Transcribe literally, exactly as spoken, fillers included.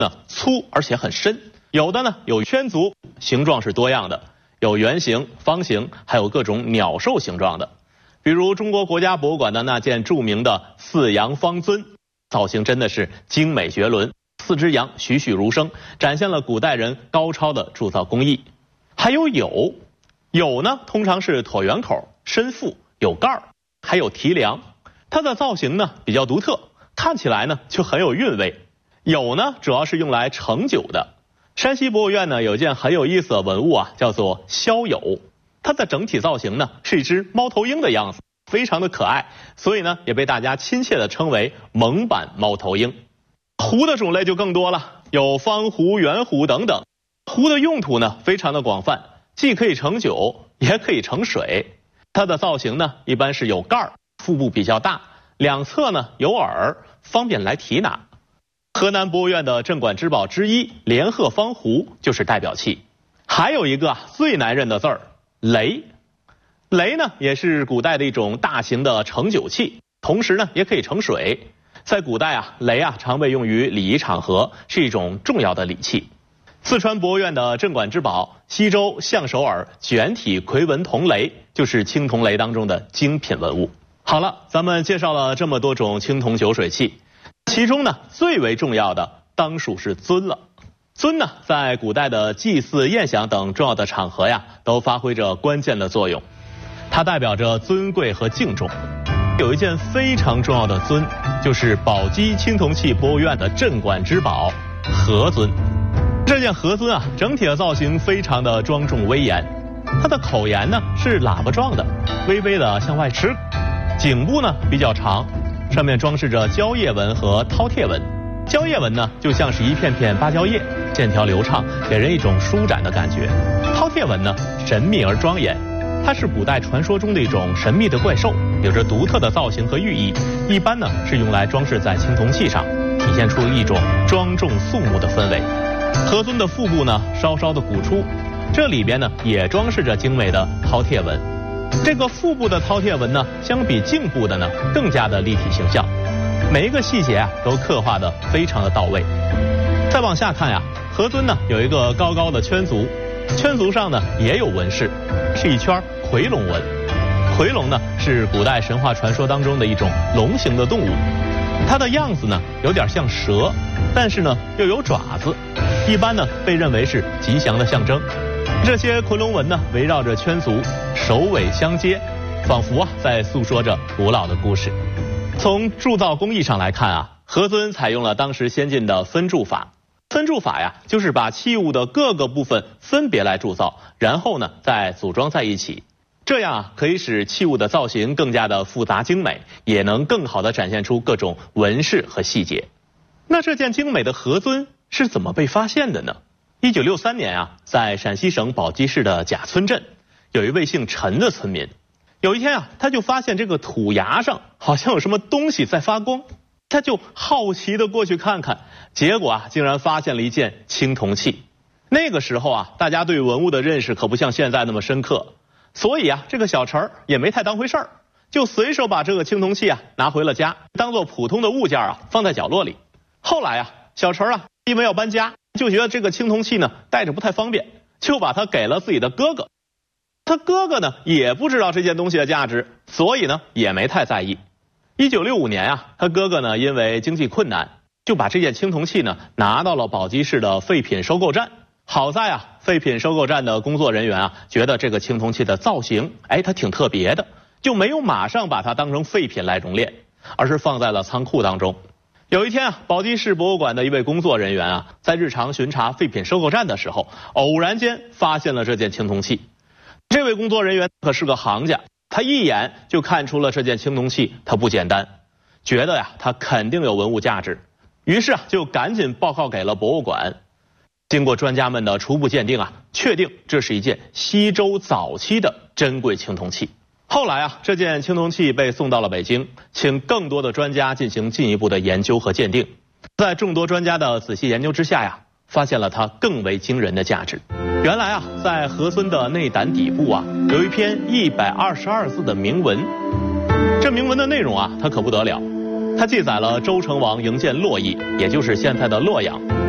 呢粗而且很深，有的呢有圈足，形状是多样的，有圆形、方形，还有各种鸟兽形状的。比如中国国家博物馆的那件著名的四羊方尊，造型真的是精美绝伦，四只羊栩栩如生，展现了古代人高超的铸造工艺。还有牖，牖呢通常是椭圆口、深腹，有盖儿，还有提梁。它的造型呢比较独特，看起来呢就很有韵味。牖呢主要是用来盛酒的。山西博物院呢有件很有意思的文物啊，叫做鸮牖。它的整体造型呢是一只猫头鹰的样子，非常的可爱，所以呢也被大家亲切的称为蒙版猫头鹰。壶的种类就更多了，有方壶、圆壶等等。壶的用途呢非常的广泛，既可以盛酒，也可以盛水。它的造型呢一般是有盖儿，腹部比较大，两侧呢有耳，方便来提拿。河南博物院的镇馆之宝之一连鹤方壶就是代表器。还有一个最难认的字儿，雷。雷呢也是古代的一种大型的盛酒器，同时呢也可以盛水。在古代啊，雷啊常被用于礼仪场合，是一种重要的礼器。四川博物院的镇馆之宝西周象首耳卷体夔纹铜雷，就是青铜雷当中的精品文物。好了，咱们介绍了这么多种青铜酒水器，其中呢最为重要的当属是尊了。尊呢在古代的祭祀、宴享等重要的场合呀，都发挥着关键的作用，它代表着尊贵和敬重。有一件非常重要的尊，就是宝鸡青铜器博物院的镇馆之宝和尊。这件和尊啊，整体的造型非常的庄重威严，它的口沿呢是喇叭状的，微微的向外吃，颈部呢比较长，上面装饰着蕉叶纹和饕餮纹。蕉叶纹呢就像是一片片芭蕉叶，线条流畅，给人一种舒展的感觉。饕餮纹呢神秘而庄严，它是古代传说中的一种神秘的怪兽，有着独特的造型和寓意，一般呢是用来装饰在青铜器上，体现出一种庄重肃穆的氛围。和尊的腹部呢稍稍的鼓出，这里边呢也装饰着精美的饕餮纹。这个腹部的饕餮纹呢相比颈部的呢更加的立体形象，每一个细节啊都刻画的非常的到位。再往下看呀，和尊呢有一个高高的圈足，圈足上呢也有纹饰，是一圈夔龙纹。夔龙呢是古代神话传说当中的一种龙形的动物，它的样子呢有点像蛇，但是呢又有爪子，一般呢被认为是吉祥的象征。这些夔龙纹呢围绕着圈足，首尾相接，仿佛啊在诉说着古老的故事。从铸造工艺上来看啊，和尊采用了当时先进的分铸法。分铸法呀，就是把器物的各个部分分别来铸造，然后呢再组装在一起。这样啊，可以使器物的造型更加的复杂精美，也能更好的展现出各种纹饰和细节。那这件精美的和尊是怎么被发现的呢？一九六三年啊，在陕西省宝鸡市的贾村镇，有一位姓陈的村民，有一天啊，他就发现这个土崖上好像有什么东西在发光，他就好奇的过去看看，结果啊，竟然发现了一件青铜器。那个时候啊，大家对文物的认识可不像现在那么深刻，所以啊，这个小陈也没太当回事儿，就随手把这个青铜器啊拿回了家，当做普通的物件啊放在角落里。后来啊，小陈啊因为要搬家，就觉得这个青铜器呢带着不太方便，就把它给了自己的哥哥。他哥哥呢也不知道这件东西的价值，所以呢也没太在意。一九六五年啊，他哥哥呢因为经济困难，就把这件青铜器呢拿到了宝鸡市的废品收购站。好在啊，废品收购站的工作人员啊觉得这个青铜器的造型，哎，它挺特别的，就没有马上把它当成废品来熔炼，而是放在了仓库当中。有一天啊，宝鸡市博物馆的一位工作人员啊，在日常巡查废品收购站的时候，偶然间发现了这件青铜器。这位工作人员可是个行家，他一眼就看出了这件青铜器它不简单，觉得呀它肯定有文物价值，于是啊就赶紧报告给了博物馆。经过专家们的初步鉴定啊，确定这是一件西周早期的珍贵青铜器。后来啊，这件青铜器被送到了北京，请更多的专家进行进一步的研究和鉴定。在众多专家的仔细研究之下呀，发现了它更为惊人的价值。原来啊，在和尊的内胆底部啊，有一篇一百二十二字的铭文。这铭文的内容啊，它可不得了，它记载了周成王营建洛邑，也就是现在的洛阳。